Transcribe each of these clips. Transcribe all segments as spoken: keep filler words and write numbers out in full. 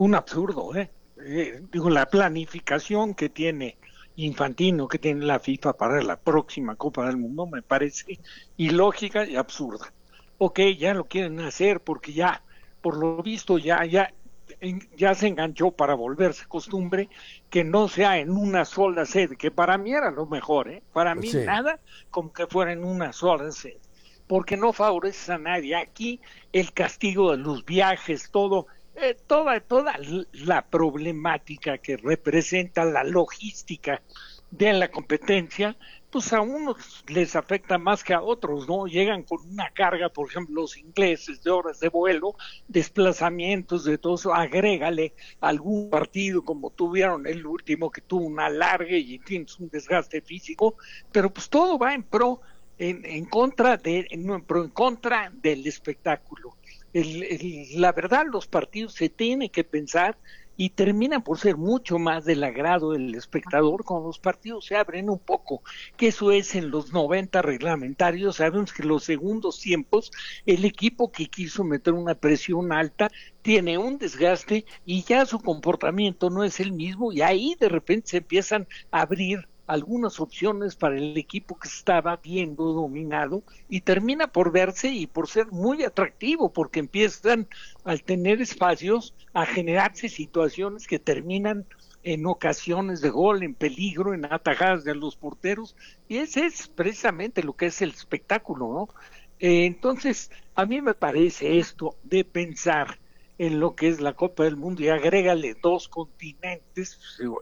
un absurdo, ¿eh? eh digo, la planificación que tiene Infantino, que tiene la FIFA para la próxima Copa del Mundo, me parece ilógica y absurda. Ok, ya lo quieren hacer porque ya, por lo visto, ya, ya, ya se enganchó para volverse costumbre que no sea en una sola sede, que para mí era lo mejor, ¿eh? Para mí Sí. nada como que fuera en una sola sede, porque no favorece a nadie. Aquí el castigo de los viajes, todo, eh, toda, toda la problemática que representa la logística de la competencia, pues a unos les afecta más que a otros, ¿no? Llegan con una carga, por ejemplo, los ingleses, de horas de vuelo, desplazamientos, de todo eso, agrégale algún partido como tuvieron el último, que tuvo una larga y tienes un desgaste físico, pero pues todo va en pro, en, en contra de, en, pro, en contra del espectáculo. El, el, la verdad, los partidos se tienen que pensar y terminan por ser mucho más del agrado del espectador cuando los partidos se abren un poco, que eso es en los noventa reglamentarios. Sabemos que en los segundos tiempos el equipo que quiso meter una presión alta tiene un desgaste y ya su comportamiento no es el mismo, y ahí de repente se empiezan a abrir algunas opciones para el equipo que estaba viendo dominado, y termina por verse y por ser muy atractivo, porque empiezan, al tener espacios, a generarse situaciones que terminan en ocasiones de gol, en peligro, en atajadas de los porteros, y ese es precisamente lo que es el espectáculo, ¿no? Eh, entonces, a mí me parece esto de pensar en lo que es la Copa del Mundo y agrégale dos continentes,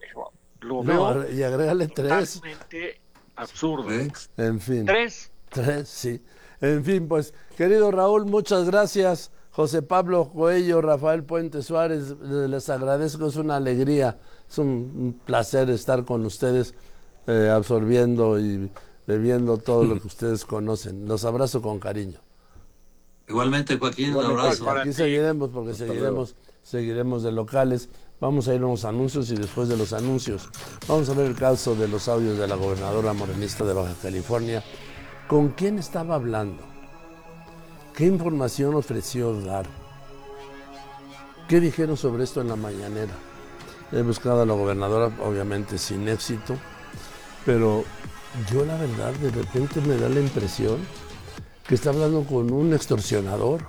lo veo no, y agrégale tres. totalmente absurdo. ¿Tres? En fin. Tres. Tres, sí. En fin, pues, querido Raúl, muchas gracias. José Pablo Coello, Rafael Puente Suárez, les agradezco, es una alegría, es un, un placer estar con ustedes, eh, absorbiendo y bebiendo todo lo que ustedes conocen. Los abrazo con cariño. Igualmente, Joaquín, un abrazo. Aquí seguiremos, porque seguiremos, seguiremos de locales. Vamos a ir a unos anuncios y después de los anuncios vamos a ver el caso de los audios de la gobernadora morenista de Baja California. ¿Con quién estaba hablando? ¿Qué información ofreció dar? ¿Qué dijeron sobre esto en la mañanera? He buscado a la gobernadora, obviamente sin éxito, pero yo la verdad de repente me da la impresión que está hablando con un extorsionador.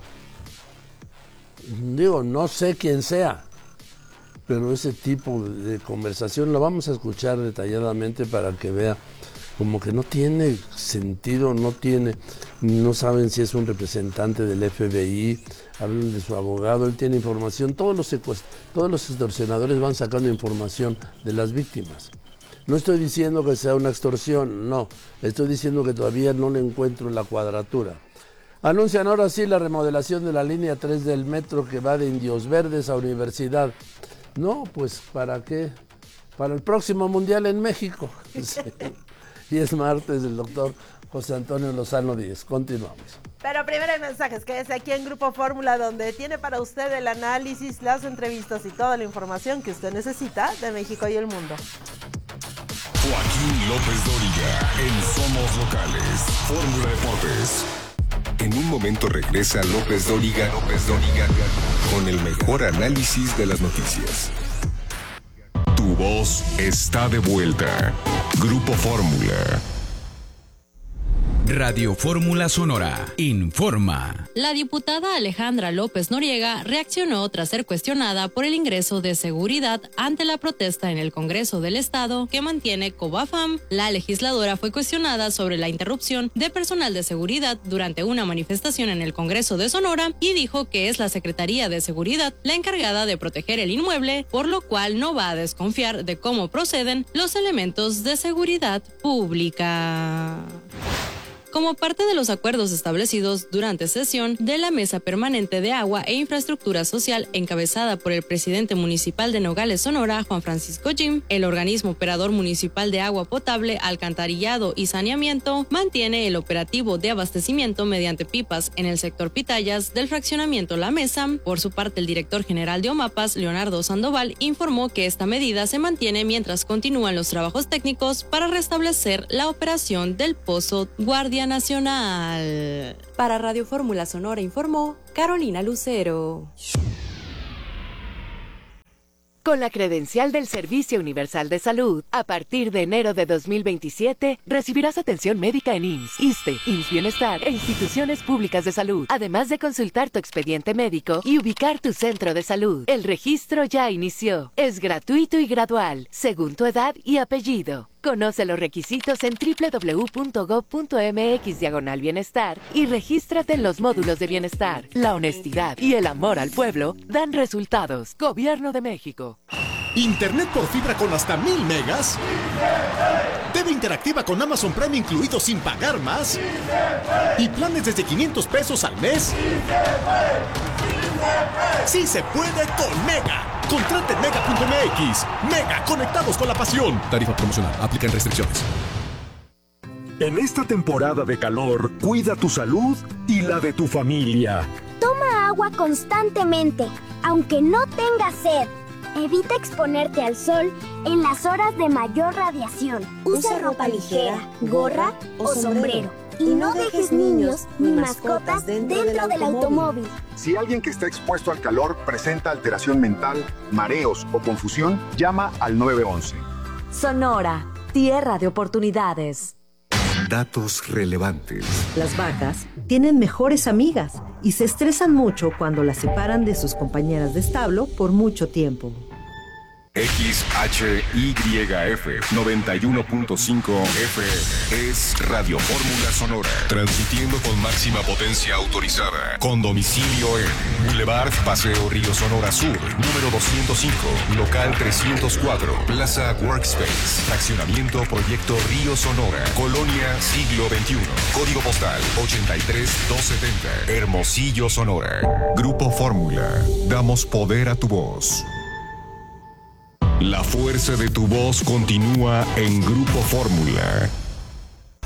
Digo, no sé quién sea, pero ese tipo de conversación lo vamos a escuchar detalladamente para que vea como que no tiene sentido, no tiene, no saben si es un representante del F B I, hablan de su abogado, él tiene información, todos los secuest- todos los extorsionadores van sacando información de las víctimas. No estoy diciendo que sea una extorsión, no, estoy diciendo que todavía no le encuentro la cuadratura. Anuncian ahora sí la remodelación de la línea tres del metro que va de Indios Verdes a Universidad. No, pues ¿para qué? Para el próximo Mundial en México. Sí. Y es martes del doctor José Antonio Lozano Díez. Continuamos. Pero primero hay mensajes, que es aquí en Grupo Fórmula, donde tiene para usted el análisis, las entrevistas y toda la información que usted necesita de México y el mundo. Joaquín López Dóriga en Somos Locales, Fórmula Deportes. En un momento regresa López Dóriga, López Dóriga, con el mejor análisis de las noticias. Tu voz está de vuelta. Grupo Fórmula. Radio Fórmula Sonora informa. La diputada Alejandra López Noriega reaccionó tras ser cuestionada por el ingreso de seguridad ante la protesta en el Congreso del Estado que mantiene Cobafam. La legisladora fue cuestionada sobre la interrupción de personal de seguridad durante una manifestación en el Congreso de Sonora y dijo que es la Secretaría de Seguridad la encargada de proteger el inmueble, por lo cual no va a desconfiar de cómo proceden los elementos de seguridad pública. Como parte de los acuerdos establecidos durante sesión de la Mesa Permanente de Agua e Infraestructura Social encabezada por el presidente municipal de Nogales, Sonora, Juan Francisco Jim, el organismo operador municipal de agua potable, alcantarillado y saneamiento mantiene el operativo de abastecimiento mediante pipas en el sector Pitayas del fraccionamiento La Mesa. Por su parte, el director general de OMAPAS, Leonardo Sandoval, informó que esta medida se mantiene mientras continúan los trabajos técnicos para restablecer la operación del Pozo Guardia Nacional. Para Radio Fórmula Sonora informó Carolina Lucero. Con la credencial del Servicio Universal de Salud, a partir de enero de dos mil veintisiete, recibirás atención médica en I M S S, ISSSTE, I M S S Bienestar e instituciones públicas de salud, además de consultar tu expediente médico y ubicar tu centro de salud. El registro ya inició. Es gratuito y gradual, según tu edad y apellido. Conoce los requisitos en doble u doble u doble u punto gob punto eme equis diagonal bienestar y regístrate en los módulos de bienestar. La honestidad y el amor al pueblo dan resultados. Gobierno de México. ¿Internet por fibra con hasta mil megas? ¿T V interactiva con Amazon Prime incluido sin pagar más? ¿Y planes desde quinientos pesos al mes? ¡Sí se puede con Mega! Contrate en mega punto eme equis. Mega, conectados con la pasión. Tarifa promocional. Aplican restricciones. En esta temporada de calor, cuida tu salud y la de tu familia. Toma agua constantemente, aunque no tengas sed. Evita exponerte al sol en las horas de mayor radiación. Usa ropa ligera, gorra o sombrero. Y no dejes niños ni mascotas dentro del automóvil. Si alguien que está expuesto al calor presenta alteración mental, mareos o confusión, llama al nueve once. Sonora, tierra de oportunidades. Datos relevantes. Las vacas tienen mejores amigas y se estresan mucho cuando las separan de sus compañeras de establo por mucho tiempo. X H Y F noventa y uno punto cinco F es Radio Fórmula Sonora, transmitiendo con máxima potencia autorizada, con domicilio en Boulevard Paseo Río Sonora Sur, número doscientos cinco, local trescientos cuatro, Plaza Workspace, fraccionamiento Proyecto Río Sonora, Colonia Siglo veintiuno, código postal ochenta y tres doscientos setenta, Hermosillo, Sonora. Grupo Fórmula, damos poder a tu voz. La fuerza de tu voz continúa en Grupo Fórmula.